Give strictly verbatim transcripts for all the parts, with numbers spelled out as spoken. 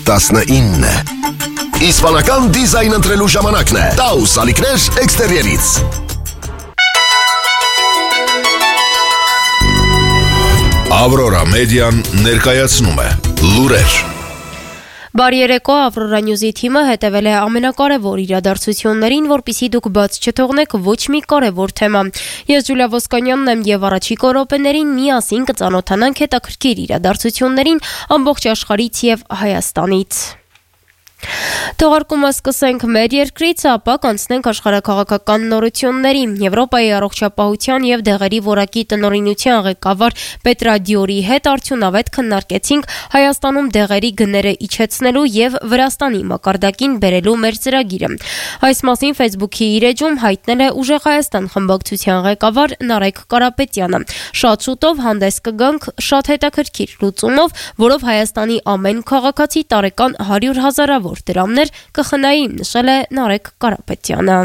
տասնինը։ Իսպանական դիզայն ընտրելու ժամանակն է։ Taus ալիքներ էքստերիերից։ Aurora Median ներկայացնում է լուրեր։ Բարի երեկո, Aurora News-ի թիմը հետևել է ամենակարևոր իրադարձություններին, որպեսզի դուք բաց չթողնեք ոչ մի կարևոր թեմա։ Ես Ջուլիա Ոսկանյանն եմ եւ առաջիկա րոպեներին միասին կծանոթանանք հետաքրքիր իրադարձություններին ամբողջ աշխարհից եւ Հայաստանից։ Թողարկումը սկսենք մեր երկրից, ապա կանցնենք աշխարհաքաղաքական նորությունների։ Եվրոպայի առողջապահության եւ դեղերի որակի տնօրինության ղեկավար Պետրա Դիորի հետ արդյունավետ քննարկեցինք Հայաստանում դեղերի գները իջեցնելու եւ Վրաստանի մակարդակին բերելու մեր ծրագիրը։ Այս մասին Facebook-ի իր էջում հայտնել է Ուժեղ Հայաստան խմբակցության ղեկավար Նարեկ Կարապետյանը։ Շատ շուտով հանդես կգանք շատ հետաքրքիր լուծումով, որով Հայաստանի ամեն քաղաքացի տարեկան հարյուր հազարավոր դրամներ կխնայի, նշել է Նարեկ Կարապետյանը։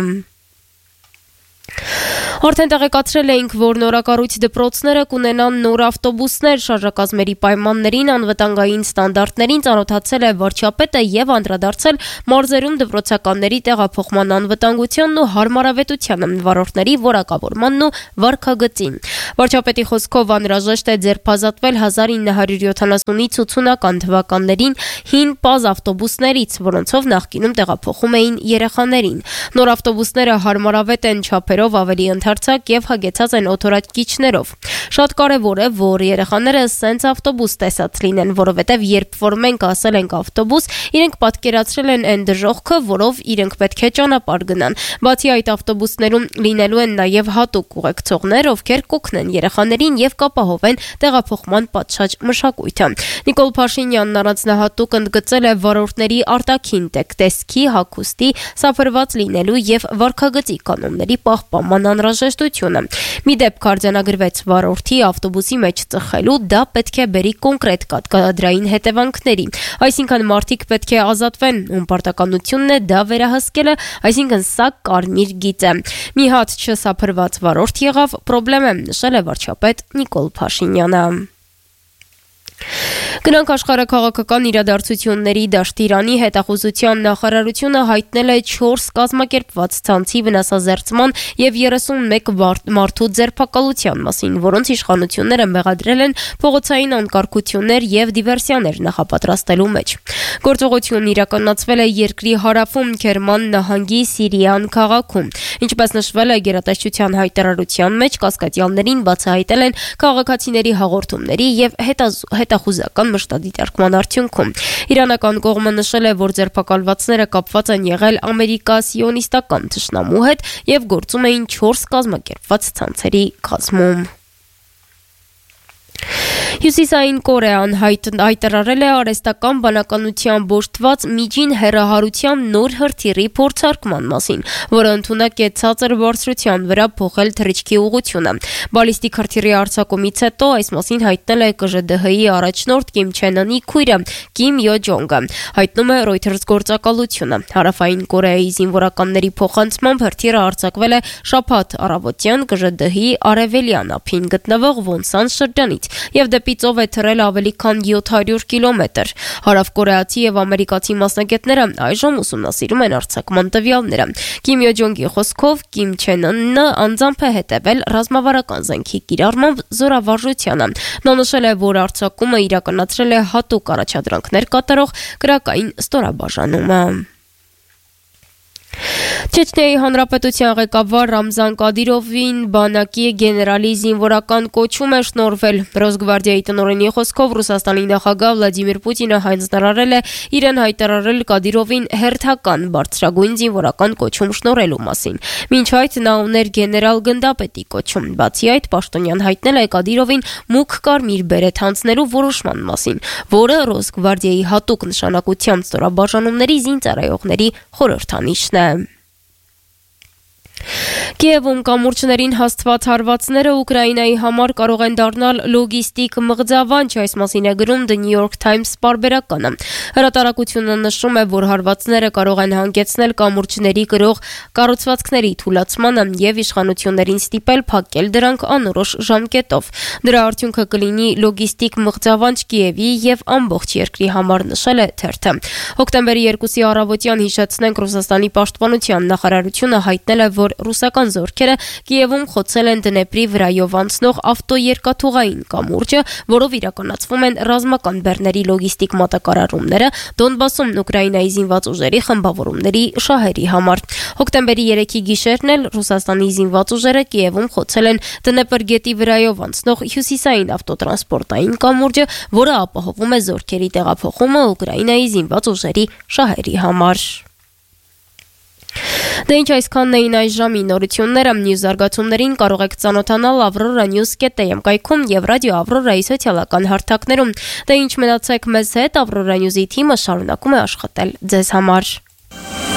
Արդեն տեղեկացրել էինք, որ նորակառույց դպրոցները կունենան նոր ավտոբուսներ, շարժակազմերի պայմաններին, անվտանգային ստանդարտներին ծանոթացել է վարչապետը եւ անդրադարձել մարզերում դպրոցականների տեղափոխման անվտանգությանն ու հարմարավետությանը, վարորդների որակավորմանն ու վարքագծին։ Վարչապետի խոսքով անհրաժեշտ է ձերբազատվել հազար ինը հարյուր յոթանասունից ութսունական թվականներին հին պազ ավտոբուսներից, որոնցով նախկինում տեղափոխում էին երեխաներին։ Նոր ավտոբուսները հարմարավետ են, չափերով ավելի ընդարձակ եւ հագեցած են օթորակիչներով։ Շատ կարեւոր է, որ երեխաները սենց ավտոբուս տեսած լինեն, որովհետեւ երբ որ մենք ասել ենք ավտոբուս, իրենք պատկերացրել են այն դժոխքը, որով իրենք պետք է ճանապարհ գնան։ Բացի այդ, ավտոբուսներում լինելու են նաեւ հատուկ ուղեկցողներ, ովքեր կօգնեն երեխաներին եւ կապահովեն տեղափոխման պատշաճ մշակույթը։ Նիկոլ Փաշինյանն առանձնահատուկ ընդգծել է վարորդների արտաքին տեսքի, հագուստի, սափրված լինելու եւ վարքագծի կանոնների պահպանման անհրաժեշտությունը։ Մի դեպք արձանագրվեց վարորդի ավտոբուսի մեջ ծխելու, դա պետք է բերի կոնկրետ կադրային հետևանքների։ Այսինքն մարդիկ պետք է ազատվեն, ում պարտականությունն է դա վերահսկելը, այսինքն սա կարմիր գիծ է։ Մի հատ չսափրված վարորդ եղավ, պրոբլեմ է, նշել է վարչապետ Նիկոլ Փաշինյանը։ Գնանք աշխարհաքաղաքական իրադարձությունների դաշտիրանի հետախուզության նախարարությունը հայտնել է չորս կազմակերպված ցանցի վնասազերծման եւ երեսունմեկ մարդու ձերբակալության մասին, որոնց իշխանությունները մեղադրել են փողոցային անկարգություններ եւ դիվերսիաներ նախապատրաստելու մեջ։ Գործողությունն իրականացվել է երկրի հարավում Քերման նահանգի Սիրիան քաղաքում։ Ինչպես նշվել է գերատեսչության հայտարարության մեջ, կասկածյալներին բացահայտել են քաղաքացիների հաղորդումների եւ հետախուզական մշտադիտարկման արդյունքում։ Իրանական կողմը նշել է, որ ձերբակալվածները կապված են եղել ամերիկա-սիոնիստական թշնամու հետ եւ գործում էին չորս կազմակերպված ցանցերի կազմում։ Հյուսիսային Կորեան հայտարարել է արհեստական բանականությամբ բոժթված միջին հեռահարության նոր հրթիռի փորձարկման մասին, որը ընդունակ է ցածր բարձրության վրա փոխել թռիչքի ուղղությունը։ Բալիստիկ հրթիռի արձակումից հետո այս մասին հայտնել է Կ Ժ Դ Հ-ի առաջնորդ Կիմ Չեն Ընի քույրը Կիմ Յո Ջոնգը, հայտնում է Reuters գործակալությունը։ Հարավային Կորեայի զինվորականների փոխանցմամբ հրթիռը արձակվել է շաբաթ առավոտյան Կ Ժ Դ Հ-ի արևելյան ափին գտնվող Վոնսան շրջանից եւ դեպի ծով է թռել ավելի քան յոթ հարյուր կիլոմետր։ Հարավկորեացի եւ ամերիկացի մասնագետները այժմ ուսումնասիրում են արձակման տվյալները։ Կիմ Յո Ջոնգի խոսքով Կիմ Չեն Ընը անձամբ է հետևել ռազմավարական զենքի կիրառմամբ զորավարժությանը։ Նա նշել է, որ արձակումը իրականացրել է հատուկ առաջադրանքներ կատարող կրակային ստորաբաժանումը։ Չեչնիայի հանրապետության ղեկավար Ռամզան Կադիրովին բանակի գեներալի զինվորական կոչում է շնորհվել։ Ռոսգվարդիայի տնօրենի խոսքով Ռուսաստանի նախագահ Վլադիմիր Պուտինը հայտարարել է իրեն հայտարարել Կադիրովին հերթական բարձրագույն զինվորական կոչում շնորհելու մասին։ Մինչ այդ նա ուներ գեներալ գնդապետի կոչում։ Բացի այդ, պաշտոնյան հայտնել է Կադիրովին մուգ կարմիր բերեթ հանձնելու որոշման մասին, որը Ռոսգվարդիայի հատուկ նշանակության ստորաբաժանումների զինծառայողների խորհրդանիշն է։ Կիևում կամուրջներին հաստված հարվածները Ուկրաինայի համար կարող են դառնալ լոգիստիկ մղձավանջ, այս մասին է գրում The New York Times պարբերականը։ Հրատարակությունը նշում է, որ հարվածները կարող են հանգեցնել կամուրջների կրող կառուցվածքների թուլացմանը եւ իշխանություններին ստիպել փակել դրանք անորոշ ժամկետով։ Դրա արդյունքը կլինի լոգիստիկ մղձավանջ Կիևի եւ ամբողջ երկրի համար, նշել է թերթը։ Հոկտեմբերի երկուսի առավոտյան հիշեցնենք, Ռուսաստանի պաշտպանության նախարարությունը հայտնել է, որ ռուսական զորքերը Կիևում խոցել են Դնեպրի վրայով անցնող ավտոերկաթուղային կամուրջը, որով իրականացվում են ռազմական բեռների լոգիստիկ մատակարարումները Դոնբասում Ուկրաինայի զինված ուժերի խմբավորումների շահերի համար։ Հոկտեմբերի երեքի գիշերն էլ Ռուսաստանի զինված ուժերը Կիևում խոցել են Դնեպր գետի վրայով անցնող հյուսիսային ավտոտրանսպորտային կամուրջը, որը ապահովում է զորքերի տեղափոխումը Ուկրաինայի զինված ուժերի շահերի համար։ Դե ինչ այսքանն էին այս ժամի նորությունները, մյուս զարգացումներին կարող եք ծանոթանալ Aurora News dot am կայքում եւ ռադիո Aurora-ի սոցիալական հարթակներում։ Դե ինչ մնացեք մեզ հետ, Aurora News-ի թիմը շարունակում է աշխատել ձեզ համար։